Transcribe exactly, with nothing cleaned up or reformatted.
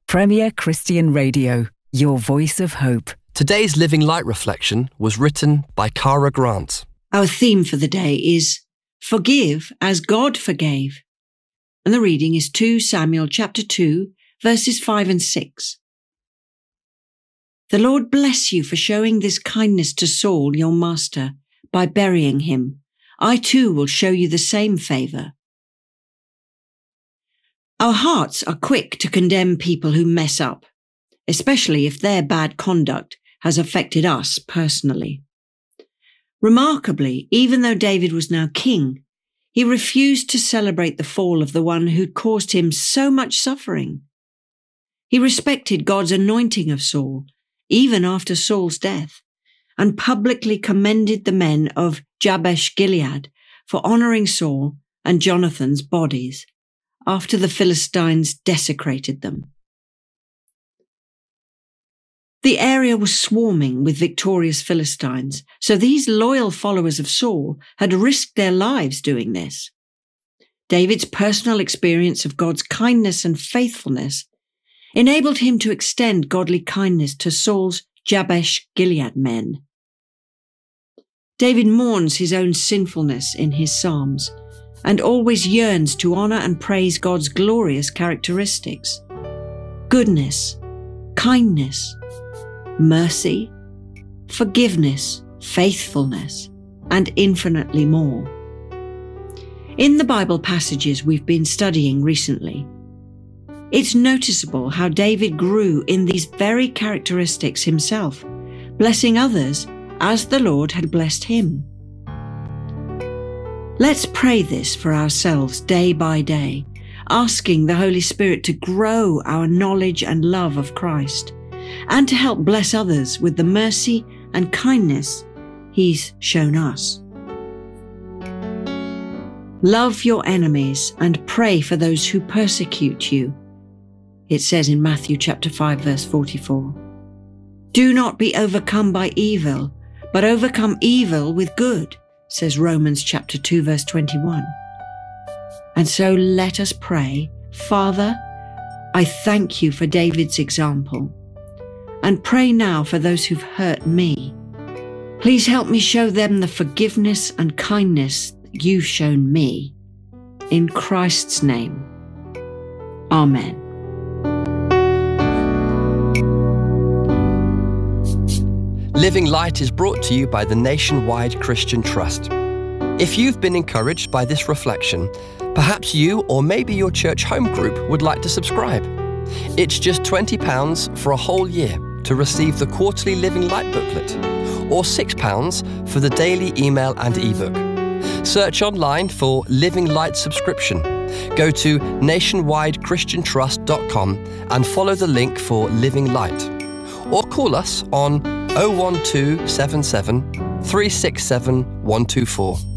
Premier Christian Radio, your voice of hope. Today's Living Light reflection was written by Cara Grant. Our theme for the day is Forgive as God forgave. And the reading is Second Samuel chapter two, verses five and six. The Lord bless you for showing this kindness to Saul, your master, by burying him. I too will show you the same favour. Our hearts are quick to condemn people who mess up, especially if their bad conduct has affected us personally. Remarkably, even though David was now king, he refused to celebrate the fall of the one who'd caused him so much suffering. He respected God's anointing of Saul, even after Saul's death, and publicly commended the men of Jabesh Gilead for honouring Saul and Jonathan's bodies after the Philistines desecrated them. The area was swarming with victorious Philistines, so these loyal followers of Saul had risked their lives doing this. David's personal experience of God's kindness and faithfulness enabled him to extend godly kindness to Saul's Jabesh Gilead men. David mourns his own sinfulness in his Psalms and always yearns to honour and praise God's glorious characteristics: goodness, kindness, mercy, forgiveness, faithfulness, and infinitely more. In the Bible passages we've been studying recently, it's noticeable how David grew in these very characteristics himself, blessing others as the Lord had blessed him. Let's pray this for ourselves day by day, asking the Holy Spirit to grow our knowledge and love of Christ, and to help bless others with the mercy and kindness He's shown us. Love your enemies and pray for those who persecute you, it says in Matthew chapter five, verse forty-four. Do not be overcome by evil, but overcome evil with good, says Romans chapter two, verse twenty-one. And so let us pray, Father, I thank you for David's example, and pray now for those who've hurt me. Please help me show them the forgiveness and kindness that you've shown me. In Christ's name, Amen. Living Light is brought to you by the Nationwide Christian Trust. If you've been encouraged by this reflection, perhaps you or maybe your church home group would like to subscribe. It's just twenty pounds for a whole year to receive the quarterly Living Light booklet, or six pounds for the daily email and ebook. Search online for Living Light subscription. Go to nationwide christian trust dot com and follow the link for Living Light. Or call us on oh one two seven seven, three six seven, one two four.